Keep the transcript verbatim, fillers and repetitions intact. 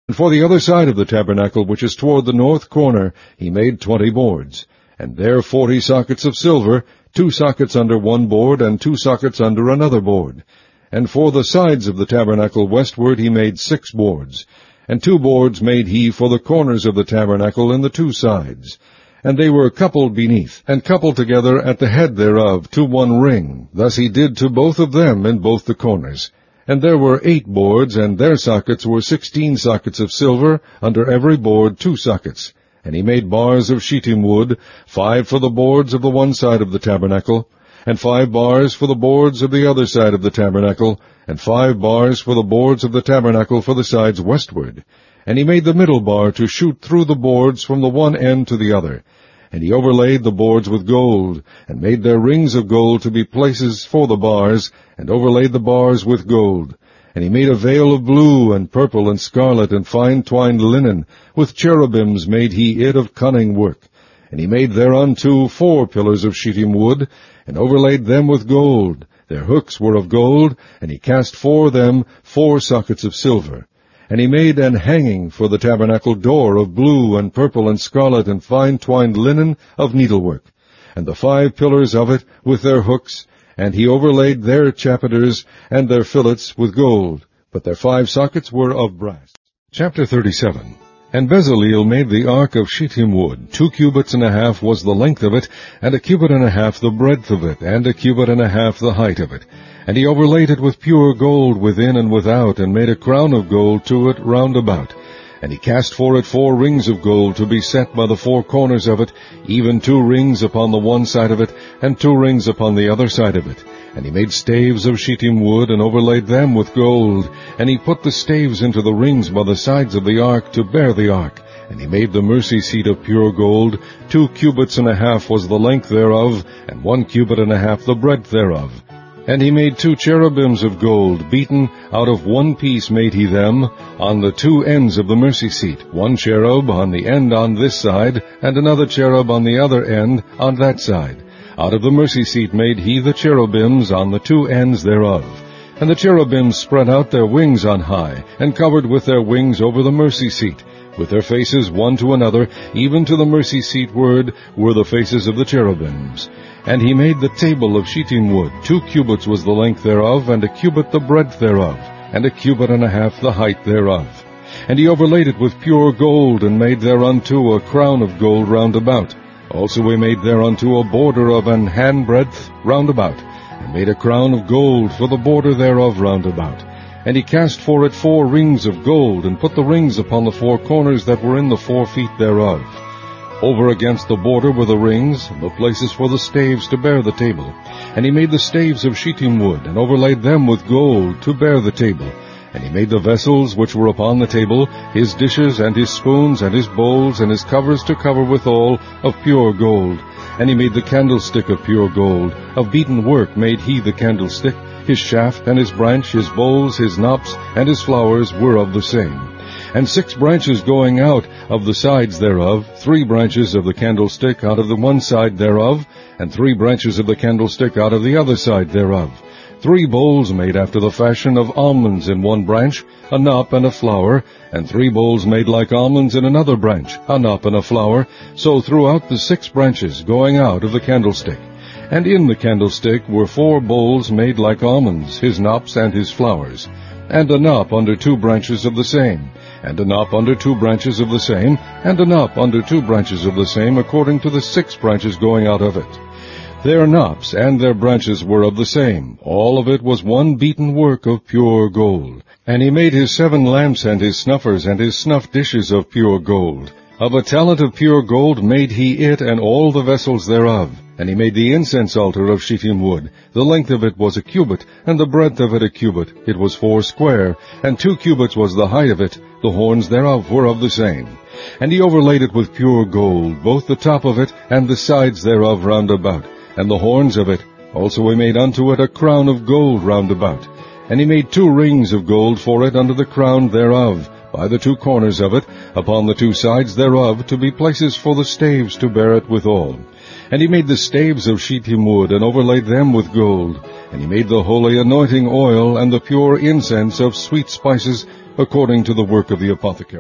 And for the other side of the tabernacle, which is toward the north corner, he made twenty boards. And there forty sockets of silver, two sockets under one board, and two sockets under another board. And for the sides of the tabernacle westward he made six boards. And two boards made he for the corners of the tabernacle in the two sides. And they were coupled beneath, and coupled together at the head thereof to one ring. Thus he did to both of them in both the corners. And there were eight boards, and their sockets were sixteen sockets of silver, under every board two sockets. And he made bars of shittim wood, five for the boards of the one side of the tabernacle, and five bars for the boards of the other side of the tabernacle, and five bars for the boards of the tabernacle for the sides westward. And he made the middle bar to shoot through the boards from the one end to the other. And he overlaid the boards with gold, and made their rings of gold to be places for the bars, and overlaid the bars with gold. And he made a veil of blue, and purple, and scarlet, and fine twined linen. With cherubims made he it of cunning work. And he made thereunto four pillars of shittim wood, and overlaid them with gold. Their hooks were of gold, and he cast for them four sockets of silver. And he made an hanging for the tabernacle door of blue and purple and scarlet and fine twined linen of needlework, and the five pillars of it with their hooks, and he overlaid their chapiters and their fillets with gold, but their five sockets were of brass. Chapter thirty-seven. And Bezaleel made the ark of shittim wood. Two cubits and a half was the length of it, and a cubit and a half the breadth of it, and a cubit and a half the height of it. And he overlaid it with pure gold within and without, and made a crown of gold to it round about. And he cast for it four rings of gold to be set by the four corners of it, even two rings upon the one side of it, and two rings upon the other side of it. And he made staves of shittim wood, and overlaid them with gold. And he put the staves into the rings by the sides of the ark to bear the ark. And he made the mercy seat of pure gold. Two cubits and a half was the length thereof, and one cubit and a half the breadth thereof. And he made two cherubims of gold, beaten out of one piece made he them, on the two ends of the mercy seat, one cherub on the end on this side, and another cherub on the other end on that side. Out of the mercy seat made he the cherubims on the two ends thereof. And the cherubims spread out their wings on high, and covered with their wings over the mercy seat. With their faces one to another, even to the mercy seat ward, were the faces of the cherubims. And he made the table of shittim wood. Two cubits was the length thereof, and a cubit the breadth thereof, and a cubit and a half the height thereof. And he overlaid it with pure gold, and made thereunto a crown of gold round about. Also he made thereunto a border of an handbreadth round about, and made a crown of gold for the border thereof round about. And he cast for it four rings of gold, and put the rings upon the four corners that were in the four feet thereof. Over against the border were the rings, and the places for the staves to bear the table. And he made the staves of shittim wood, and overlaid them with gold to bear the table. And he made the vessels which were upon the table, his dishes, and his spoons, and his bowls, and his covers to cover withal, of pure gold. And he made the candlestick of pure gold. Of beaten work made he the candlestick. His shaft, and his branch, his bowls, his knops, and his flowers were of the same. And six branches going out of the sides thereof, three branches of the candlestick out of the one side thereof, and three branches of the candlestick out of the other side thereof. Three bowls made after the fashion of almonds in one branch, a knop and a flower, and three bowls made like almonds in another branch, a knop and a flower, so throughout the six branches going out of the candlestick. And in the candlestick were four bowls made like almonds, his knops and his flowers, and a knop under two branches of the same, and a knop under two branches of the same, and a knop under two branches of the same, according to the six branches going out of it. Their knops and their branches were of the same. All of it was one beaten work of pure gold. And he made his seven lamps and his snuffers and his snuff dishes of pure gold. Of a talent of pure gold made he it and all the vessels thereof. And he made the incense altar of shittim wood. The length of it was a cubit, and the breadth of it a cubit. It was four square, and two cubits was the height of it. The horns thereof were of the same. And he overlaid it with pure gold, both the top of it and the sides thereof round about, and the horns of it. Also he made unto it a crown of gold round about. And he made two rings of gold for it under the crown thereof, by the two corners of it, upon the two sides thereof, to be places for the staves to bear it withal. And he made the staves of shittim wood, and overlaid them with gold. And he made the holy anointing oil, and the pure incense of sweet spices, according to the work of the apothecary.